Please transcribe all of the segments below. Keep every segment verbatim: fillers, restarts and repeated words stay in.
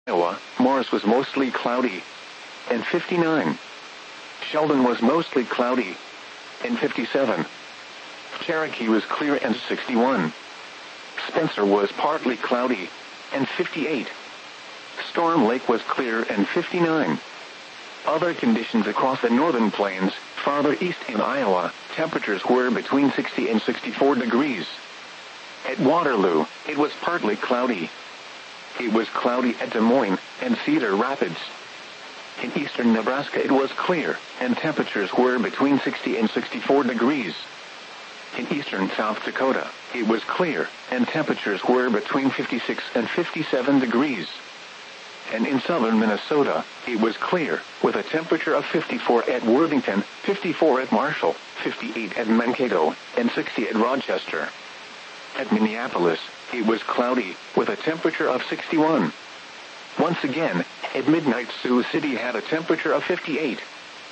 Iowa, Morris was mostly cloudy, and fifty-nine. Sheldon was mostly cloudy, and fifty-seven. Cherokee was clear and sixty-one. Spencer was partly cloudy, and fifty-eight. Storm Lake was clear and fifty-nine. Other conditions across the northern plains, farther east in Iowa, temperatures were between sixty and sixty-four degrees. At Waterloo, it was partly cloudy. It was cloudy at Des Moines and Cedar Rapids. In eastern Nebraska it was clear, and temperatures were between sixty and sixty-four degrees. In eastern South Dakota, it was clear, and temperatures were between fifty-six and fifty-seven degrees. And in southern Minnesota, it was clear, with a temperature of fifty-four at Worthington, fifty-four at Marshall, fifty-eight at Mankato, and sixty at Rochester. At Minneapolis, it was cloudy, with a temperature of sixty-one. Once again, at midnight Sioux City had a temperature of fifty-eight.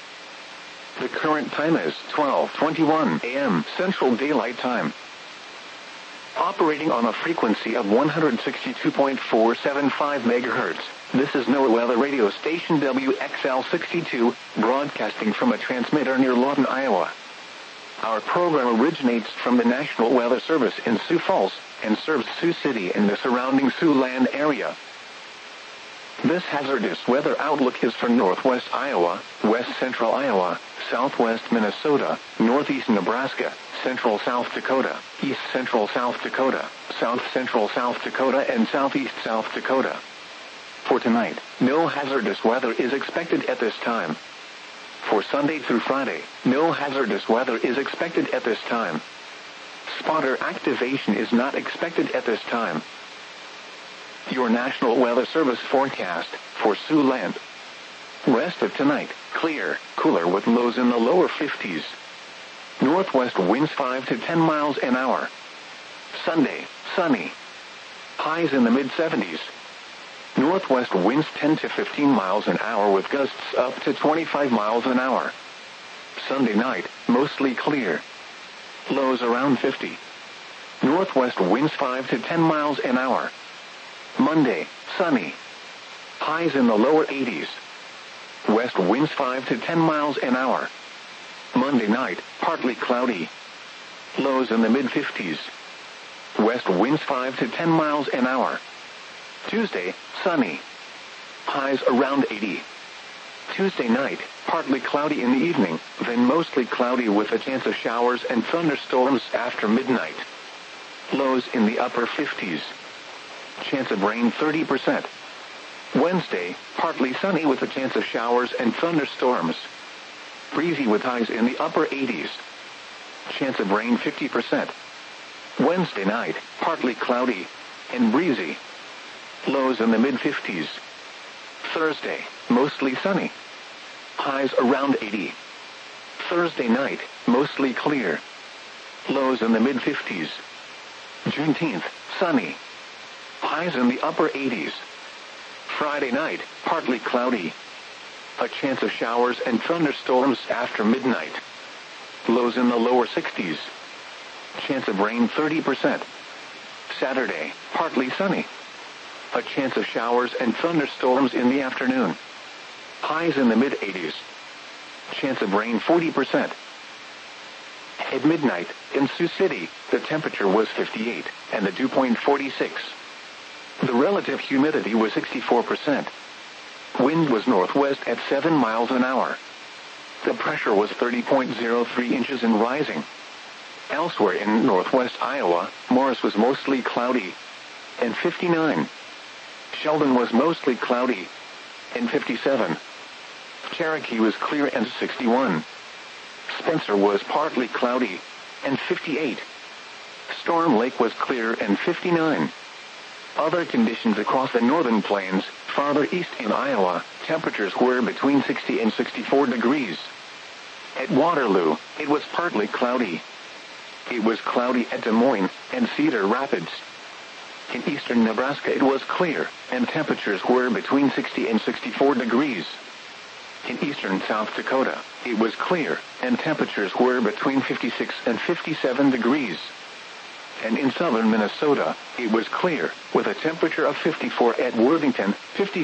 The current time is twelve twenty-one a m Central Daylight Time. Operating on a frequency of one hundred sixty-two point four seven five megahertz, this is NOAA Weather Radio Station W X L sixty-two, broadcasting from a transmitter near Lawton, Iowa. Our program originates from the National Weather Service in Sioux Falls, and serves Sioux City and the surrounding Siouxland area. This hazardous weather outlook is for northwest Iowa, west central Iowa, southwest Minnesota, northeast Nebraska, central South Dakota, east central South Dakota, south central South Dakota, and southeast South Dakota. For tonight, no hazardous weather is expected at this time. For Sunday through Friday, no hazardous weather is expected at this time. Spotter activation is not expected at this time. Your National Weather Service forecast for Siouxland. Rest of tonight, clear, cooler with lows in the lower fifties. Northwest winds five to ten miles an hour. Sunday, sunny. Highs in the mid seventies. Northwest winds ten to fifteen miles an hour with gusts up to twenty-five miles an hour. Sunday night, mostly clear. Lows around fifty. Northwest winds five to ten miles an hour. Monday, sunny. Highs in the lower eighties. West winds five to ten miles an hour. Monday night, partly cloudy. Lows in the mid fifties. West winds five to ten miles an hour. Tuesday, sunny. Highs around eighty. Tuesday night, partly cloudy in the evening, then mostly cloudy with a chance of showers and thunderstorms after midnight. Lows in the upper fifties. Chance of rain thirty percent. Wednesday, partly sunny with a chance of showers and thunderstorms. Breezy with highs in the upper eighties. Chance of rain fifty percent. Wednesday night, partly cloudy and breezy. Lows in the mid fifties. Thursday, mostly sunny. Highs around eighty. Thursday night, mostly clear. Lows in the mid fifties. Juneteenth, sunny. Highs in the upper eighties. Friday night, partly cloudy. A chance of showers and thunderstorms after midnight. Lows in the lower sixties. Chance of rain thirty percent. Saturday, partly sunny. A chance of showers and thunderstorms in the afternoon. Highs in the mid eighties. Chance of rain forty percent. At midnight, in Sioux City, the temperature was fifty-eight, and the dew point forty-six. The relative humidity was sixty-four percent. Wind was northwest at seven miles an hour. The pressure was thirty point zero three inches and rising. Elsewhere in northwest Iowa, Morris was mostly cloudy, and fifty-nine. Sheldon was mostly cloudy, and fifty-seven. Cherokee was clear and sixty-one. Spencer was partly cloudy, and fifty-eight. Storm Lake was clear and fifty-nine. Other conditions across the northern plains, farther east in Iowa, temperatures were between sixty and sixty-four degrees. At Waterloo, it was partly cloudy. It was cloudy at Des Moines and Cedar Rapids. In eastern Nebraska it was clear, and temperatures were between sixty and sixty-four degrees. In eastern South Dakota, it was clear, and temperatures were between fifty-six and fifty-seven degrees. And in southern Minnesota, it was clear, with a temperature of fifty-four at Worthington, fifty